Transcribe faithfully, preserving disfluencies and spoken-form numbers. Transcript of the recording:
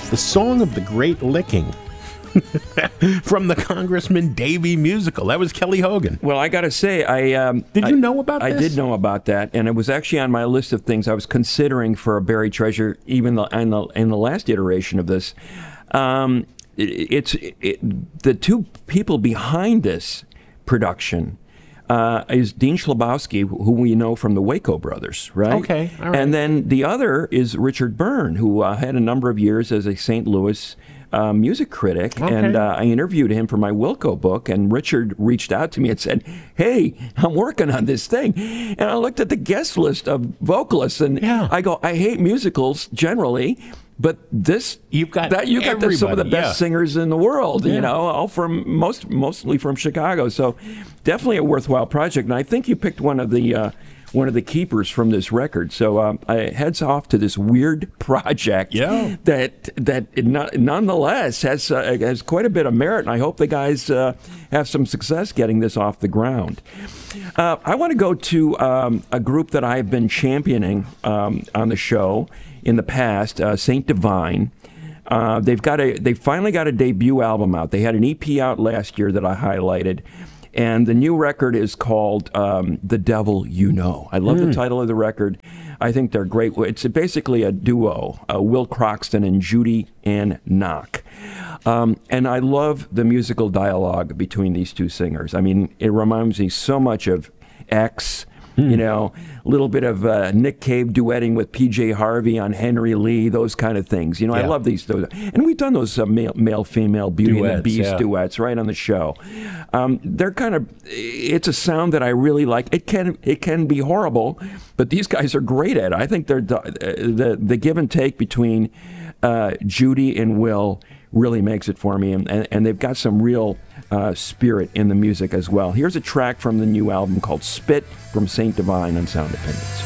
It's the Song of the Great Licking from the Congressman Davy musical. That was Kelly Hogan. Well, I got to say, I um, Did I, you know about I this? did know about that, and it was actually on my list of things I was considering for a buried treasure, even the, in the in the last iteration of this. Um, it, it's it, the two people behind this production. Uh, is Dean Schlabowski, who we know from the Waco Brothers, right? Okay, all right. And then the other is Richard Byrne, who uh, had a number of years as a Saint Louis uh, music critic. Okay. And uh, I interviewed him for my Wilco book, and Richard reached out to me and said, hey, I'm working on this thing. And I looked at the guest list of vocalists, and Yeah. I go, I hate musicals generally, but this You've got that you got the, some of the everybody, best yeah. singers in the world, Yeah. you know, all from most mostly from Chicago. So definitely a worthwhile project. And I think you picked one of the uh, one of the keepers from this record. So um, I heads off to this weird project Yeah. that that it no- nonetheless has uh, has quite a bit of merit. And I hope the guys uh, have some success getting this off the ground. Uh, I want to go to um, a group that I've been championing um, on the show in the past, uh, Saint Divine. Uh, they've got a they finally got a debut album out. They had an E P out last year that I highlighted, and the new record is called um, "The Devil You Know." I love the title of the record. I think they're great. It's basically a duo, uh, Will Croxton and Judy Ann Knock. Um, and I love the musical dialogue between these two singers. I mean, it reminds me so much of X. You know, a little bit of uh, Nick Cave duetting with P J Harvey on Henry Lee, those kind of things. You know, I Yeah. love these. Those, and we've done those uh, male, male, female Beauty and the Duets, Beast yeah. duets right on the show. Um, they're kind of, it's a sound that I really like. It can it can be horrible, but these guys are great at it. I think they're the the give and take between uh, Judy and Will really makes it for me, and, and, and they've got some real uh, spirit in the music as well. Here's a track from the new album called Spit from Saint Divine on Sound Opinions.